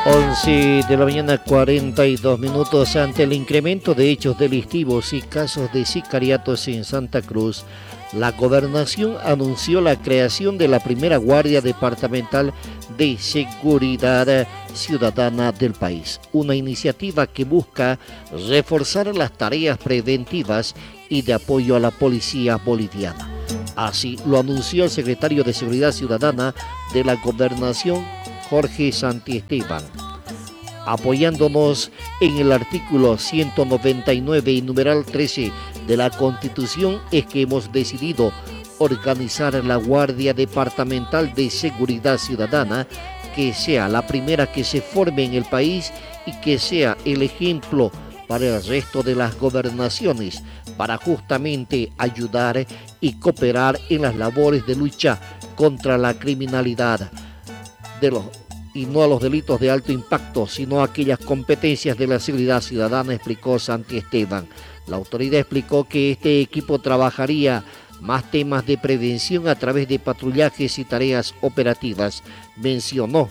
11 de la mañana, 42 minutos. Ante el incremento de hechos delictivos y casos de sicariatos en Santa Cruz, la Gobernación anunció la creación de la primera Guardia Departamental de Seguridad Ciudadana del país, una iniciativa que busca reforzar las tareas preventivas y de apoyo a la policía boliviana. Así lo anunció el secretario de Seguridad Ciudadana de la Gobernación, Jorge Santiesteban. Apoyándonos en el artículo 199 y numeral 13 de la Constitución, es que hemos decidido organizar la Guardia Departamental de Seguridad Ciudadana, que sea la primera que se forme en el país y que sea el ejemplo para el resto de las gobernaciones, para justamente ayudar y cooperar en las labores de lucha contra la criminalidad y no a los delitos de alto impacto, sino a aquellas competencias de la seguridad ciudadana, explicó Santiesteban. La autoridad explicó que este equipo trabajaría más temas de prevención a través de patrullajes y tareas operativas. Mencionó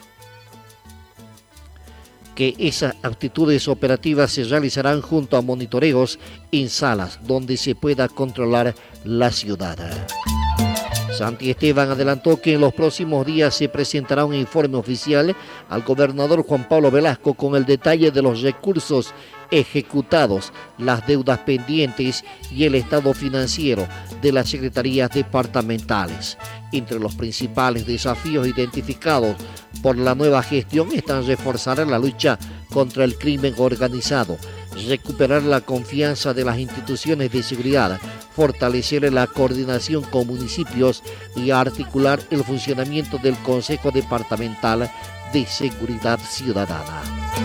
que esas actitudes operativas se realizarán junto a monitoreos en salas donde se pueda controlar la ciudad. Santiesteban adelantó que en los próximos días se presentará un informe oficial al gobernador Juan Pablo Velasco con el detalle de los recursos ejecutados, las deudas pendientes y el estado financiero de las secretarías departamentales. Entre los principales desafíos identificados por la nueva gestión están reforzar la lucha contra el crimen organizado, recuperar la confianza de las instituciones de seguridad, fortalecer la coordinación con municipios y articular el funcionamiento del Consejo Departamental de Seguridad Ciudadana.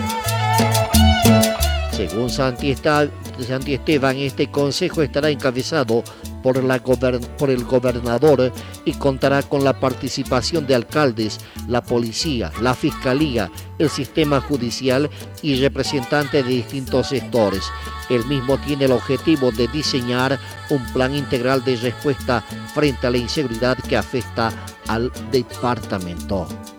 Según Santiesteban, este consejo estará encabezado por el gobernador y contará con la participación de alcaldes, la policía, la fiscalía, el sistema judicial y representantes de distintos sectores. El mismo tiene el objetivo de diseñar un plan integral de respuesta frente a la inseguridad que afecta al departamento.